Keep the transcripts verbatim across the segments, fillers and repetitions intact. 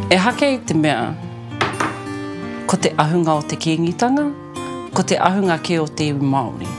E hake i te mea, ko te ahunga o te kīngitanga, ko te ahunga ke o te iwi Māori.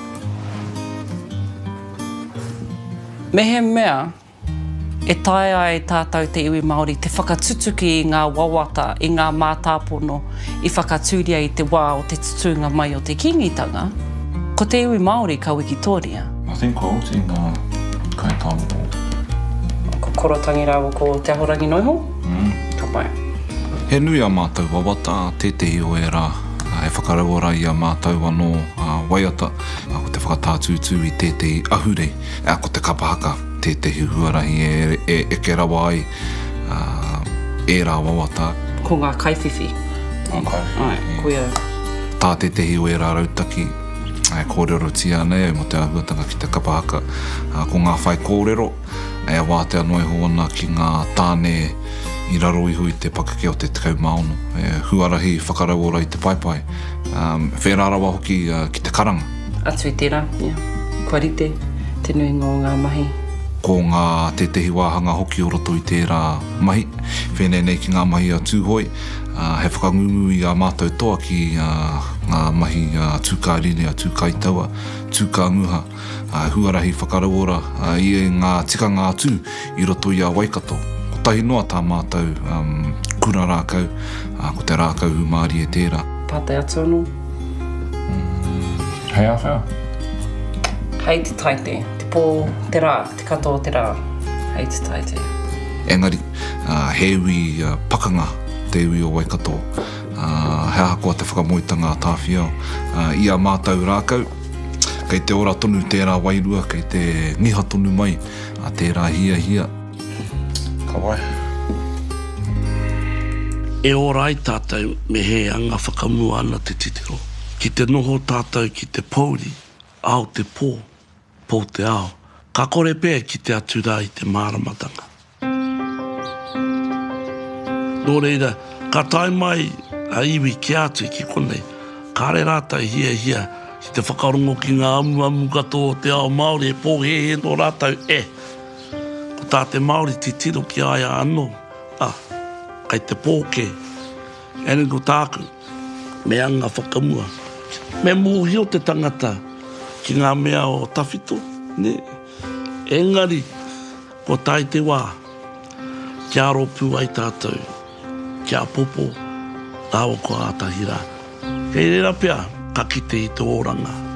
Me he mea, e tae ai tātou te iwi Māori te whakatutuki i ngā wawata, i ngā mātāpono, i whakaturia i te wā o te tutunga mai o te kīngitanga, ko te iwi Māori ka Wikitoria. I think ko te ngā kaitāmo. Ko korotangi rāua ko te ahorangi noiho? Mm. Ka pai. He nui a mātou wawata, tētehi o e rā, e whakarauora i a mātou anō uh, waiata, uh, ko te whakatātūtū i tētehi ahurei, uh, ko te kapahaka, tētehi huarahi e, e, e ke rawa ai, uh, e rā wawata. Ko ngā kaiwhiwhi. Ngā kaiwhiwhi. Ai, koia. Tā tētehi o e rā rautaki, uh, kōrero tia nei, mo te ahuatanga ki te kapahaka, uh, ko ngā whai kōrero, e wātea noi hoana ki ngā tāne i raro iho i te pakake o te tekau maono. E huarahi whakarauora i te paipai. Um, whērārawa hoki uh, ki te karanga. Atu i tērā, ia. Kua rite, te nuinga o ngā mahi. Ko ngā tētehi wāhanga hoki o roto i tērā mahi. Whenei nei ki ngā mahi a tūhoi. Uh, he whakangungu i a mātou toa ki uh, ngā mahi a uh, tūkārine a tūkaitaua, tūkānguha. Uh, huarahi whakarauora uh, i ngā tikanga atu i roto i a Waikato. Tahi noa tā mātou um, kura rākau, uh, ko te rākau humāri e tērā. Pātai atu anō? Mm, hei awhia? Hei te taite, te pō te rā, te katoa te rā. Hei te taite. Engari, uh, he iwi uh, pakanga te iwi o Waikato. Uh, he ahakoa te whakamoitanga a tāwhiao. Uh, I a mātou rākau, kei te ora tonu tērā wairua, kei te ngiha tonu mai, a tērā hia hia. Ka wai. E ora ai tātou me he anga whakamua ana te titiro. Ki te noho tātou ki te pouri, ao te pō, pō te ao. Ka kore pēr ki te atura i te māramatanga. Nō reira, ka tai mai a iwi ki atu i ki konei. Ka re rātou hia hia ki te whakarongo ki ngā amu amu katoa te ao Māori e pō he he no rātou e. Tā te Māori ti tiro ki aia anō. Ah, kai te pōke. Ene ko tāku, me anga whakamua. Me mōhio te tangata ki ngā mea o tawhito. Ne? Engari, ko tai te wā. Kia ropu ai tātou. Kia popo. Tāo ko ātahira. Kei rera pia, ka kite i te oranga.